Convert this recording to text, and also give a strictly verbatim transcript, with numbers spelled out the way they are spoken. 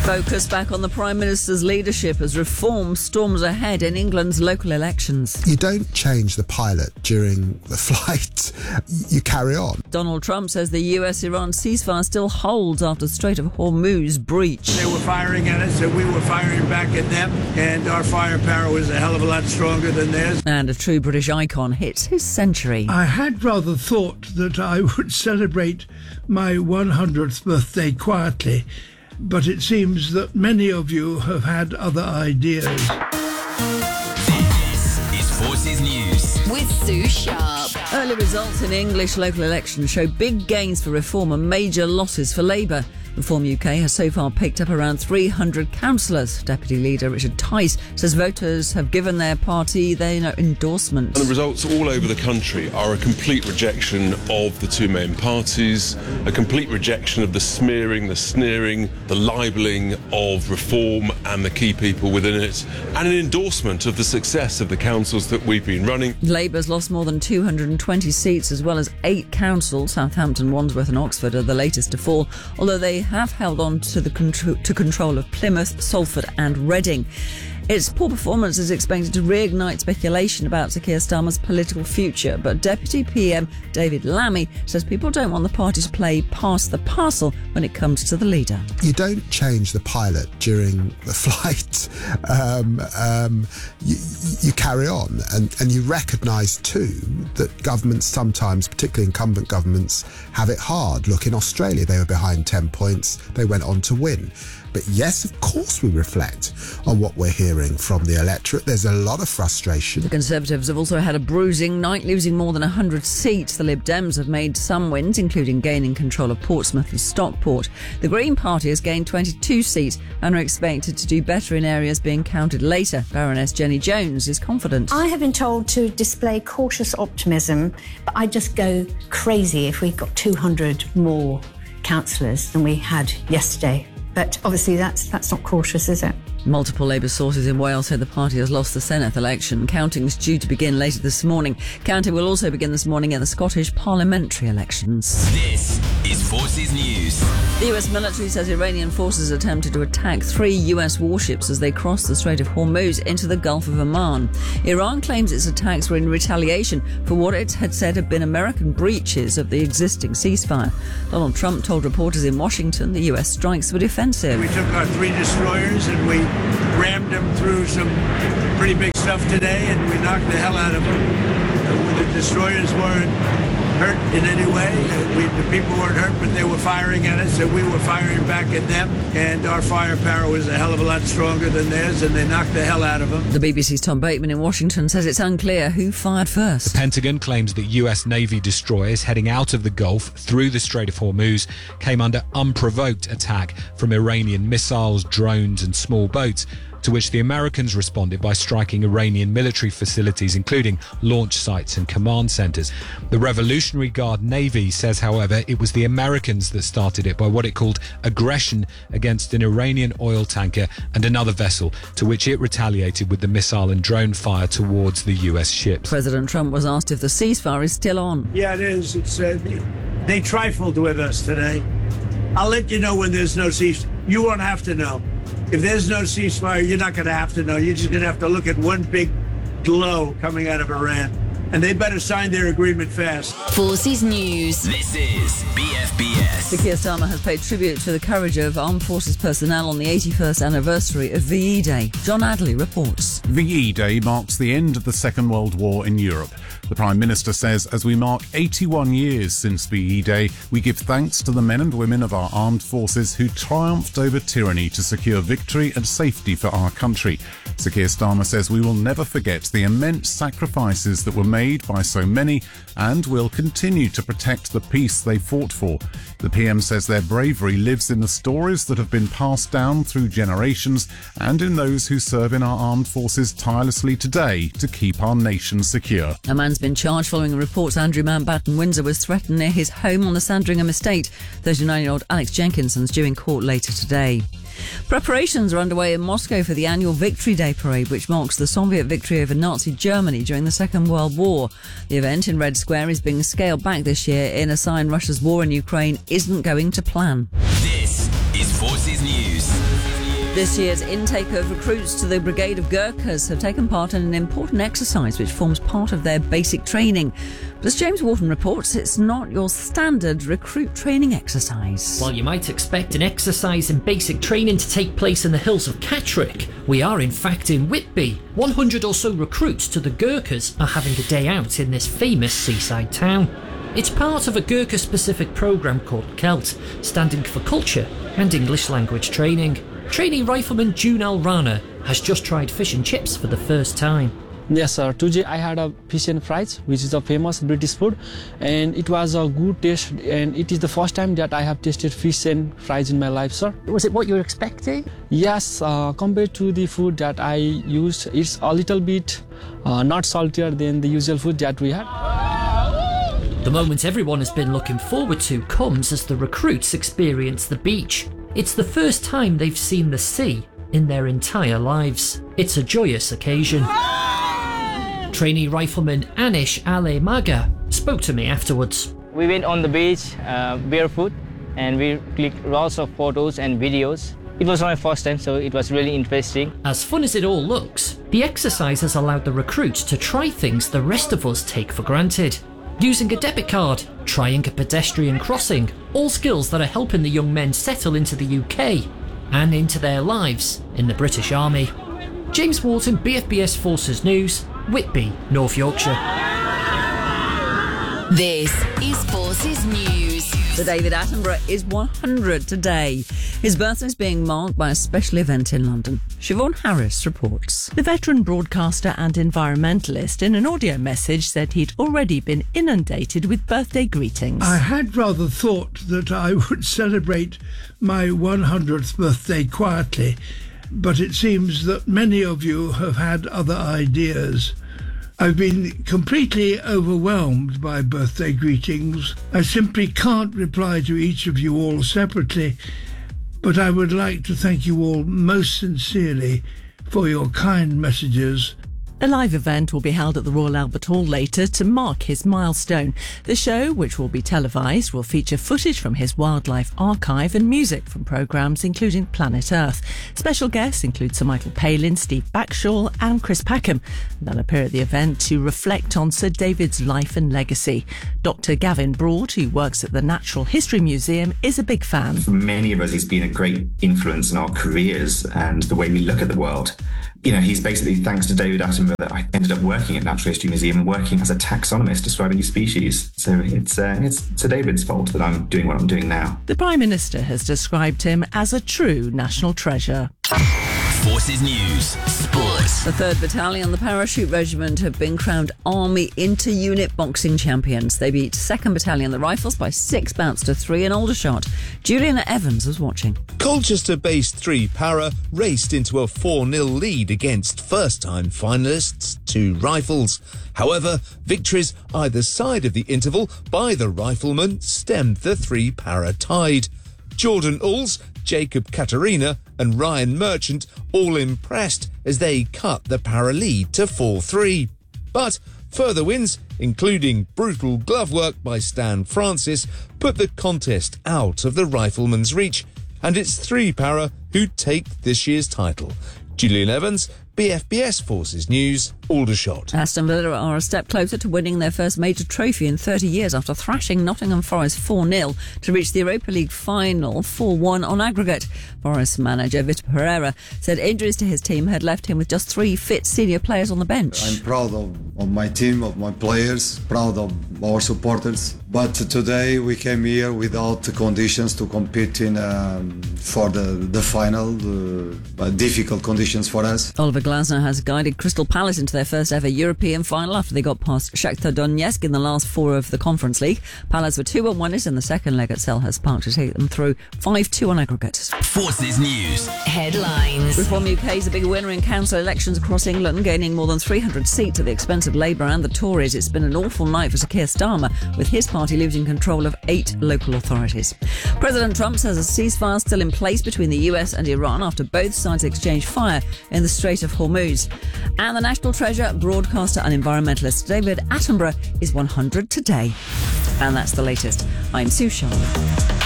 Focus back on the Prime Minister's leadership as reform storms ahead in England's local elections. You don't change the pilot during the flight. You carry on. Donald Trump says the U S-Iran ceasefire still holds after Strait of Hormuz breach. They were firing at us and we were firing back at them, and our firepower was a hell of a lot stronger than theirs. And a true British icon hits his century. I had rather thought that I would celebrate my one hundredth birthday quietly, but it seems that many of you have had other ideas. This is Forces News with Sue Sharp. Early results in English local elections show big gains for Reform and major losses for Labour. Reform U K has so far picked up around three hundred councillors. Deputy Leader Richard Tice says voters have given their party their endorsement. And the results all over the country are a complete rejection of the two main parties, a complete rejection of the smearing, the sneering, the libelling of Reform and the key people within it, and an endorsement of the success of the councils that we've been running. Labour's lost more than two hundred twenty seats as well as eight councils. Southampton, Wandsworth and Oxford are the latest to fall, although they have held on to the contr- to control of Plymouth, Salford and Reading. Its poor performance is expected to reignite speculation about Sir Keir Starmer's political future, but Deputy P M David Lammy says people don't want the party to play pass the parcel when it comes to the leader. You don't change the pilot during the flight. Um, um, you, you carry on, and, and you recognise too that governments sometimes, particularly incumbent governments, have it hard. Look, in Australia they were behind ten points, they went on to win. But yes, of course we reflect on what we're hearing from the electorate. There's a lot of frustration. The Conservatives have also had a bruising night, losing more than one hundred seats. The Lib Dems have made some wins, including gaining control of Portsmouth and Stockport. The Green Party has gained twenty-two seats and are expected to do better in areas being counted later. Baroness Jenny Jones is confident. I have been told to display cautious optimism, but I'd just go crazy if we got two hundred more councillors than we had yesterday. But obviously that's that's not cautious, is it? Multiple Labour sources in Wales say the party has lost the Senedd election. Counting is due to begin later this morning. Counting will also begin this morning in the Scottish parliamentary elections. This is Forces News. The U S military says Iranian forces attempted to attack three U S warships as they crossed the Strait of Hormuz into the Gulf of Oman. Iran claims its attacks were in retaliation for what it had said had been American breaches of the existing ceasefire. Donald Trump told reporters in Washington the U S strikes were defensive. We took our three destroyers and we rammed them through some pretty big stuff today, and we knocked the hell out of them. Uh, the destroyers weren't hurt in any way. Uh, we, the people weren't hurt, but they were firing at us, and we were firing back at them, and our firepower was a hell of a lot stronger than theirs, and they knocked the hell out of them. The B B C's Tom Bateman in Washington says it's unclear who fired first. The Pentagon claims that U S Navy destroyers heading out of the Gulf through the Strait of Hormuz came under unprovoked attack from Iranian missiles, drones and small boats, to which the Americans responded by striking Iranian military facilities, including launch sites and command centres. The Revolutionary Guard Navy says, however, it was the Americans that started it by what it called aggression against an Iranian oil tanker and another vessel, to which it retaliated with the missile and drone fire towards the U S ships. President Trump was asked if the ceasefire is still on. Yeah, it is. It's uh, they trifled with us today. I'll let you know when there's no ceasefire. You won't have to know. If there's no ceasefire, you're not going to have to know. You're just going to have to look at one big glow coming out of Iran. And they better sign their agreement fast. Forces News. This is B F B S. Sir Keir Starmer has paid tribute to the courage of armed forces personnel on the eighty-first anniversary of V E Day. John Adley reports. V E Day marks the end of the Second World War in Europe. The Prime Minister says, as we mark eighty-one years since V E Day, we give thanks to the men and women of our armed forces who triumphed over tyranny to secure victory and safety for our country. Sir Keir Starmer says we will never forget the immense sacrifices that were made by so many and will continue to protect the peace they fought for. The P M says their bravery lives in the stories that have been passed down through generations and in those who serve in our armed forces tirelessly today to keep our nation secure. A man's been charged following reports Andrew Mountbatten Windsor was threatened near his home on the Sandringham estate. thirty-nine-year-old Alex Jenkinson's due in court later today. Preparations are underway in Moscow for the annual Victory Day parade, which marks the Soviet victory over Nazi Germany during the Second World War. The event in Red Square is being scaled back this year in a sign Russia's war in Ukraine isn't going to plan. This is Forces News. This year's intake of recruits to the Brigade of Gurkhas have taken part in an important exercise which forms part of their basic training. But as James Wharton reports, it's not your standard recruit training exercise. While you might expect an exercise in basic training to take place in the hills of Catterick, we are in fact in Whitby. one hundred or so recruits to the Gurkhas are having a day out in this famous seaside town. It's part of a Gurkha-specific programme called CELT, standing for Culture and English Language Training. Trainee rifleman Junal Rana has just tried fish and chips for the first time. Yes, sir. Today I had a fish and fries, which is a famous British food, and it was a good taste. And it is the first time that I have tasted fish and fries in my life, sir. Was it what you were expecting? Yes, uh, compared to the food that I used, it's a little bit uh, not saltier than the usual food that we had. The moment everyone has been looking forward to comes as the recruits experience the beach. It's the first time they've seen the sea in their entire lives. It's a joyous occasion. Trainee rifleman Anish Ale Maga spoke to me afterwards. We went on the beach uh, barefoot and we clicked lots of photos and videos. It was my first time, so it was really interesting. As fun as it all looks, the exercise has allowed the recruits to try things the rest of us take for granted. Using a debit card, trying a pedestrian crossing, all skills that are helping the young men settle into the U K and into their lives in the British Army. James Wharton, B F B S Forces News, Whitby, North Yorkshire. This is Forces News. Sir David Attenborough is one hundred today. His birthday is being marked by a special event in London. Siobhan Harris reports. The veteran broadcaster and environmentalist in an audio message said he'd already been inundated with birthday greetings. I had rather thought that I would celebrate my one hundredth birthday quietly, but it seems that many of you have had other ideas. I've been completely overwhelmed by birthday greetings. I simply can't reply to each of you all separately, but I would like to thank you all most sincerely for your kind messages. A live event will be held at the Royal Albert Hall later to mark his milestone. The show, which will be televised, will feature footage from his wildlife archive and music from programmes including Planet Earth. Special guests include Sir Michael Palin, Steve Backshall and Chris Packham. They'll appear at the event to reflect on Sir David's life and legacy. Doctor Gavin Broad, who works at the Natural History Museum, is a big fan. For many of us, he's been a great influence in our careers and the way we look at the world. You know, he's basically, thanks to David Attenborough, that I ended up working at Natural History Museum and working as a taxonomist describing new species. So it's uh, it's Sir David's fault that I'm doing what I'm doing now. The Prime Minister has described him as a true national treasure. Forces News, Sports. The third Battalion, the Parachute Regiment, have been crowned Army Inter-Unit Boxing Champions. They beat second Battalion, the Rifles, by six bouts to three in Aldershot. Juliana Evans was watching. Colchester-based three Para raced into a four nil lead against first-time finalists, two Rifles. However, victories either side of the interval by the Riflemen stemmed the three Para tide. Jordan Ulls, Jacob Katarina and Ryan Merchant all impressed as they cut the Para lead to four three. But further wins, including brutal glove work by Stan Francis, put the contest out of the Riflemen's reach, and it's three Para who take this year's title. Julian Evans, B F B S Forces News, Aldershot. Aston Villa are a step closer to winning their first major trophy in thirty years after thrashing Nottingham Forest four nil to reach the Europa League final four one on aggregate. Forest manager Vitor Pereira said injuries to his team had left him with just three fit senior players on the bench. I'm proud of, of my team, of my players, proud of our supporters. But today we came here without the conditions to compete in um, for the, the final, uh, difficult conditions for us. Oliver Glasner has guided Crystal Palace into their first ever European final after they got past Shakhtar Donetsk in the last four of the Conference League. Palace were two one winners in the second leg at Selhurst Park to take them through five two on aggregate. Forces News. Headlines. Reform U K is a big winner in council elections across England, gaining more than three hundred seats at the expense of Labour and the Tories. It's been an awful night for Sir Keir Starmer, with his party losing control of eight local authorities. President Trump says a ceasefire still in place between the U S and Iran after both sides exchanged fire in the Strait of Hormuz. And the national treasure, broadcaster and environmentalist David Attenborough is one hundred today. And that's the latest. I'm Sue Charlotte.